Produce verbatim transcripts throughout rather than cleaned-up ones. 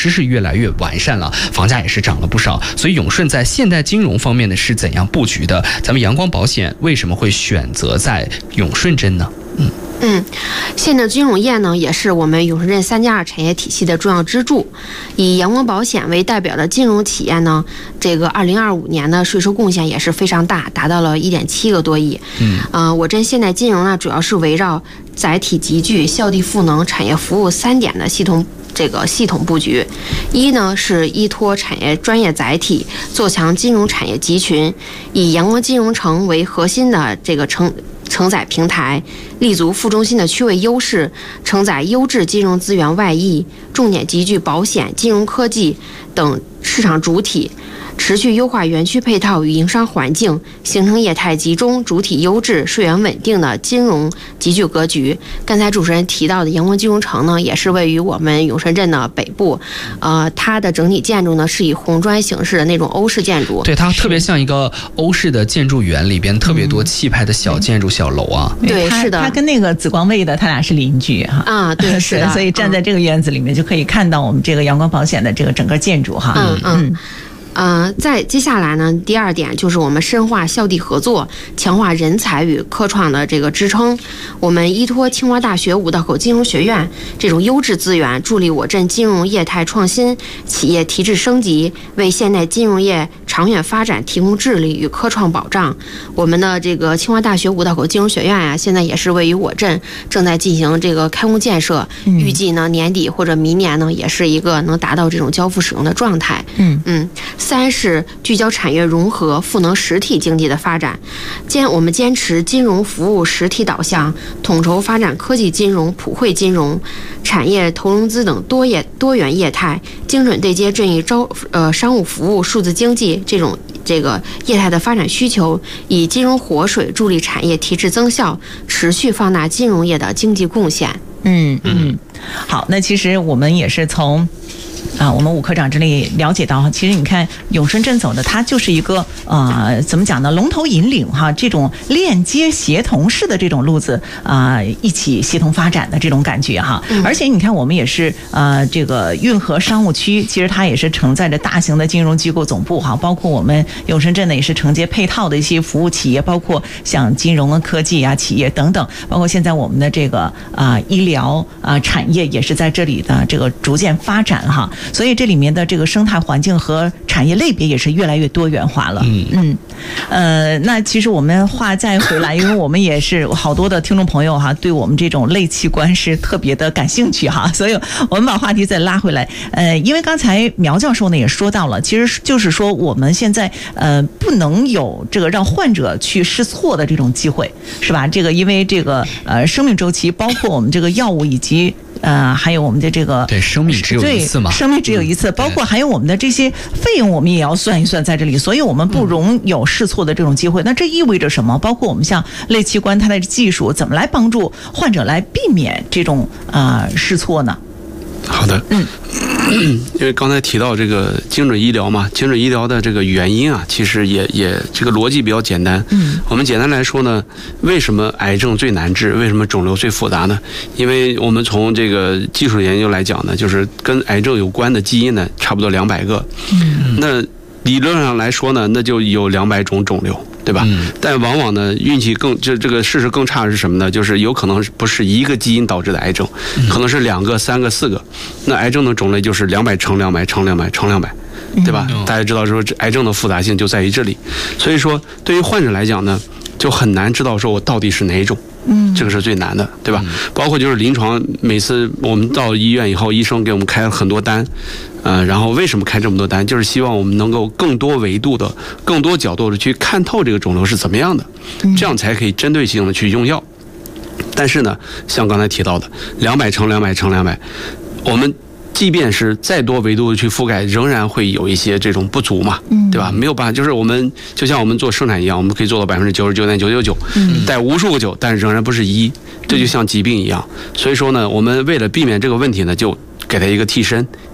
施是越来越完善了，房价也是涨了不少。所以永顺在现代金融方面呢是怎样布局的？咱们阳光保险为什么会选择在永顺镇呢？嗯。 嗯，现代金融业呢，也是我们永顺镇三加二产业体系的重要支柱。以阳光保险为代表的金融企业呢，这个二零二五年的税收贡献也是非常大，达到了一点七个多亿。嗯，呃，我镇现代金融呢，主要是围绕载体集聚、效地赋能、产业服务三点的系统。这个系统布局，一呢是依托产业专业载体，做强金融产业集群，以阳光金融城为核心的这个承承载平台，立足副中心的区位优势，承载优质金融资源外溢，重点集聚保险、金融科技等市场主体。持续优化园区配套与营商环境，形成业态集中、主体优质、税源稳定的金融集聚格局。刚才主持人提到的阳光金融城呢，也是位于我们永顺镇的北部，呃，它的整体建筑呢是以红砖形式的那种欧式建筑， 对，它特别像一个欧式的建筑园，里边特别多气派的小建筑、嗯、小楼啊。 对，是的， 它跟那个紫光卫的他俩是邻居哈。 啊，对，是的， 所以站在这个院子里面就可以看到我们这个阳光保险的这个整个建筑哈。 嗯嗯。嗯呃，在接下来呢，第二点就是我们深化校地合作，强化人才与科创的这个支撑。我们依托清华大学五道口金融学院这种优质资源，助力我镇金融业态创新、企业提质升级，为现代金融业长远发展提供智力与科创保障。我们的这个清华大学五道口金融学院呀、啊，现在也是位于我镇，正在进行这个开工建设，预计呢年底或者明年呢，也是一个能达到这种交付使用的状态。嗯嗯。三是聚焦产业融合，赋能实体经济的发展。坚我们坚持金融服务实体导向，统筹发展科技金融、普惠金融、产业投融资等多业多元业态，精准对接正义招呃商务服务、数字经济这种这个业态的发展需求，以金融活水助力产业提质增效，持续放大金融业的经济贡献。 嗯嗯，好，那其实我们也是从。啊，我们武科长这里了解到，其实你看永顺镇走的，它就是一个呃，怎么讲呢？龙头引领哈，这种链接协同式的这种路子啊、呃，一起协同发展的这种感觉哈。嗯、而且你看，我们也是呃，这个运河商务区，其实它也是承载着大型的金融机构总部哈，包括我们永顺镇呢也是承接配套的一些服务企业，包括像金融啊、科技啊企业等等，包括现在我们的这个啊、呃、医疗啊、呃、产业也是在这里的这个逐渐发展哈。所以这里面的这个生态环境和产业类别也是越来越多元化了。嗯嗯，呃，那其实我们话再回来，因为我们也是好多的听众朋友哈，对我们这种类器官是特别的感兴趣哈，所以我们把话题再拉回来。呃，因为刚才苗教授呢也说到了，其实就是说我们现在呃不能有这个让患者去试错的这种机会，是吧？这个因为这个呃生命周期，包括我们这个药物以及。呃，还有我们的这个对生命只有一次嘛， 生命只有一次，包括还有我们的这些费用，我们也要算一算在这里，所以我们不容有试错的这种机会。嗯、那这意味着什么？包括我们像类器官它的技术怎么来帮助患者来避免这种呃试错呢？ 好的，嗯，因为刚才提到这个精准医疗嘛，精准医疗的这个原因啊，其实也也这个逻辑比较简单。嗯，我们简单来说呢，为什么癌症最难治？为什么肿瘤最复杂呢？因为我们从这个技术研究来讲呢，就是跟癌症有关的基因呢，差不多两百个。嗯，那理论上来说呢，那就有两百种肿瘤。对吧？嗯、但往往呢，运气更就这个事实更差的是什么呢？就是有可能不是一个基因导致的癌症，嗯、可能是两个、三个、四个。那癌症的种类就是两百乘两百乘两百乘两百，对吧？嗯、大家知道说，癌症的复杂性就在于这里。所以说，对于患者来讲呢，就很难知道说我到底是哪一种。嗯，这个是最难的，对吧？嗯、包括就是临床，每次我们到医院以后，医生给我们开了很多单，呃，然后为什么开这么多单？就是希望我们能够更多维度的、更多角度的去看透这个肿瘤是怎么样的，这样才可以针对性的去用药。但是呢，像刚才提到的，两百乘两百乘两百，我们。即便是再多维度的去覆盖，仍然会有一些这种不足嘛，对吧？没有办法，就是我们就像我们做生产一样，我们可以做到百分之九十九点九九九，带无数个九，但是仍然不是一，这就像疾病一样。所以说呢，我们为了避免这个问题呢，就给它一个替身，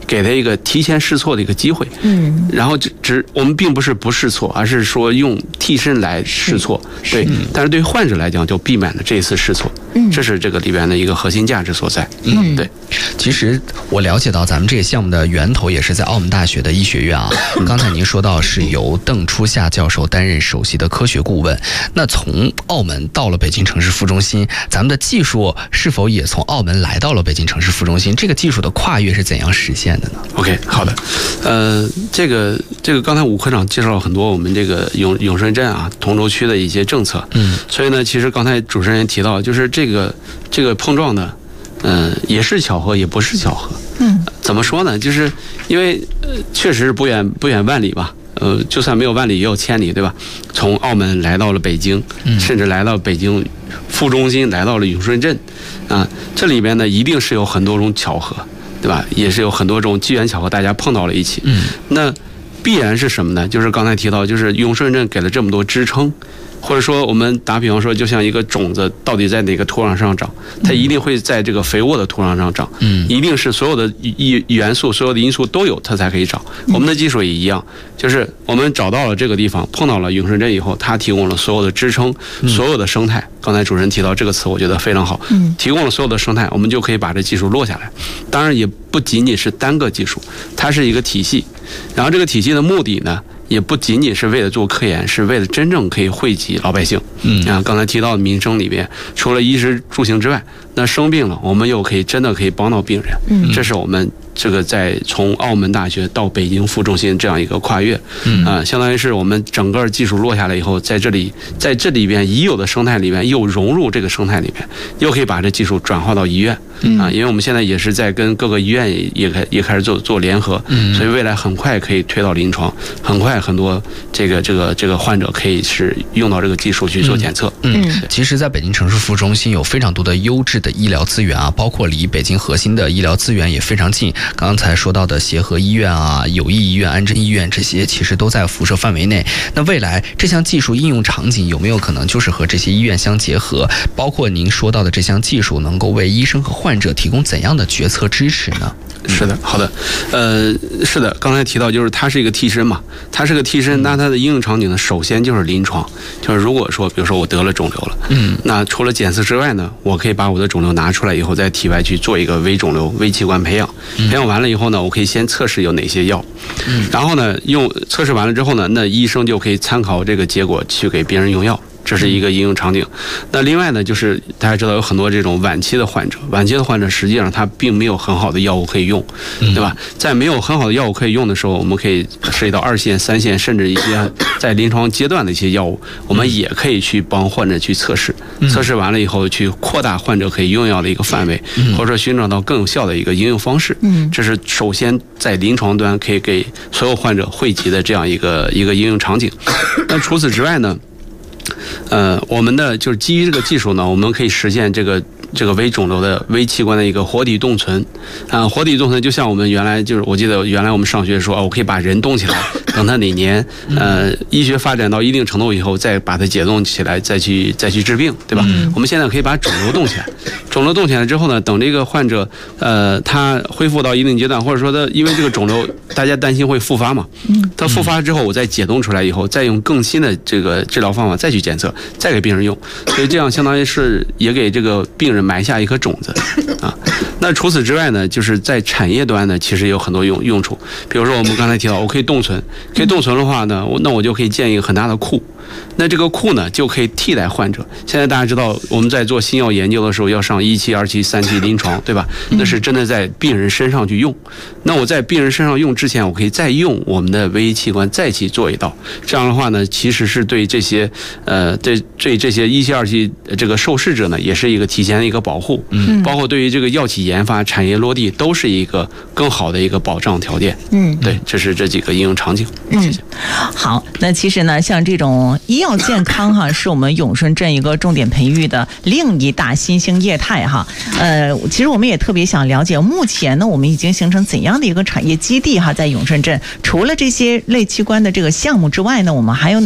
给他一个提前试错的一个机会。嗯，然后只只我们并不是不试错，而是说用替身来试错。对，但是对患者来讲就避免了这一次试错。嗯，这是这个里边的一个核心价值所在。嗯，对。 其实我了解到咱们这个项目的源头也是在澳门大学的医学院啊。刚才您说到是由邓初夏教授担任首席的科学顾问，那从澳门到了北京城市副中心，咱们的技术是否也从澳门来到了北京城市副中心？这个技术的跨越是怎样实现的呢 ？OK， 好的，呃，这个这个刚才武科长介绍了很多我们这个永永顺镇啊通州区的一些政策，嗯，所以呢，其实刚才主持人也提到，就是这个这个碰撞呢，嗯、呃，也是巧合，也不是巧合，嗯，怎么说呢？就是因为呃，确实不远不远万里吧。呃，就算没有万里也有千里，对吧？从澳门来到了北京，甚至来到北京副中心，来到了永顺镇，啊，这里边呢一定是有很多种巧合，对吧？也是有很多种机缘巧合，大家碰到了一起。嗯，那必然是什么呢？就是刚才提到，就是永顺镇给了这么多支撑。或者说我们打比方说，就像一个种子到底在哪个土壤上长，它一定会在这个肥沃的土壤上长，嗯，一定是所有的元素、所有的因素都有，它才可以长。我们的技术也一样，就是我们找到了这个地方，碰到了永顺镇以后，它提供了所有的支撑，所有的生态。刚才主持人提到这个词，我觉得非常好，嗯，提供了所有的生态，我们就可以把这技术落下来。当然也不仅仅是单个技术，它是一个体系。然后这个体系的目的呢，也不仅仅是为了做科研，是为了真正可以惠及老百姓。嗯啊，刚才提到的民生里边，除了衣食住行之外，那生病了，我们又可以真的可以帮到病人。嗯，这是我们这个在从澳门大学到北京副中心这样一个跨越。嗯啊，相当于是我们整个技术落下来以后，在这里在这里边已有的生态里边又融入这个生态里边，又可以把这技术转化到医院。啊，因为我们现在也是在跟各个医院也也开也开始做做联合，所以未来很快可以推到临床，很快很多这个这个这个患者可以是用到这个技术去做检测。 嗯，嗯其实，在北京城市副中心有非常多的优质的医疗资源啊，包括离北京核心的医疗资源也非常近。刚才说到的协和医院啊、友谊医院、安贞医院，这些其实都在辐射范围内。那未来这项技术应用场景有没有可能就是和这些医院相结合？包括您说到的这项技术能够为医生和患患者提供怎样的决策支持呢？ 是的，好的，呃，是的，刚才提到就是它是一个替身嘛，它是个替身，那它的应用场景呢，首先就是临床，就是如果说，比如说我得了肿瘤了，嗯，那除了检测之外呢，我可以把我的肿瘤拿出来以后，在体外去做一个微肿瘤、微器官培养，培养完了以后呢，我可以先测试有哪些药，嗯，然后呢，用测试完了之后呢，那医生就可以参考这个结果去给别人用药。这是一个应用场景。那另外呢，就是大家知道有很多这种晚期的患者，晚期的患者实际上他并没有很好的药物可以用，对吧？在没有很好的药物可以用的时候，我们可以涉及到二线、三线，甚至一些在临床阶段的一些药物，我们也可以去帮患者去测试，测试完了以后去扩大患者可以用药的一个范围，或者说寻找到更有效的一个应用方式。这是首先在临床端可以给所有患者惠及的这样一个一个应用场景。那除此之外呢？呃，我们的就是基于这个技术呢，我们可以实现这个这个微肿瘤的微器官的一个活体冻存，啊、呃，活体冻存就像我们原来就是我记得原来我们上学说，哦，我可以把人冻起来，等它哪年呃医学发展到一定程度以后，再把它解冻起来，再去再去治病，对吧？嗯、我们现在可以把肿瘤冻起来，肿瘤冻起来之后呢，等这个患者呃他恢复到一定阶段，或者说他因为这个肿瘤大家担心会复发嘛，他复发之后我再解冻出来以后，再用更新的这个治疗方法再去检测，再给病人用，所以这样相当于是也给这个病人埋下一颗种子啊。那除此之外呢，就是在产业端呢，其实有很多用用处。比如说我们刚才提到，我可以冻存，可以冻存的话呢，那我就可以建一个很大的库。那这个库呢，就可以替代患者。现在大家知道，我们在做新药研究的时候，要上一期、二期、三期临床，对吧？那是真的在病人身上去用。那我在病人身上用之前，我可以再用我们的微器官再去做一道。这样的话呢，其实是对这些呃，对对这些一期、二期这个受试者呢，也是一个提前的一个保护。嗯，包括对于这个药企研发、产业落地，都是一个更好的一个保障条件。嗯，对，这是这几个应用场景。嗯，谢谢。 好，那其实呢，像这种医药健康哈，是我们永顺镇一个重点培育的另一大新兴业态哈。呃，其实我们也特别想了解，目前呢，我们已经形成怎样的一个产业基地哈，在永顺镇，除了这些类器官的这个项目之外呢，我们还有